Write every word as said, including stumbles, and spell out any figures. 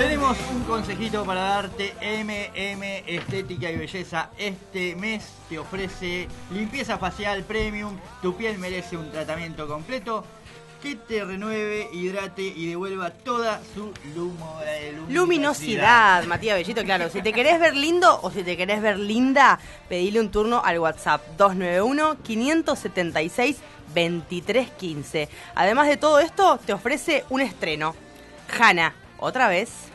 Tenemos un consejito para darte. M M Estética y Belleza este mes te ofrece limpieza facial premium. Tu piel merece un tratamiento completo que te renueve, hidrate y devuelva toda su lumo, eh, luminosidad. Luminosidad, Matías Bellito, claro. Si te querés ver lindo o si te querés ver linda, pedile un turno al WhatsApp dos nueve uno, cinco siete seis, dos tres uno cinco. Además de todo esto, te ofrece un estreno. Hanna, otra vez.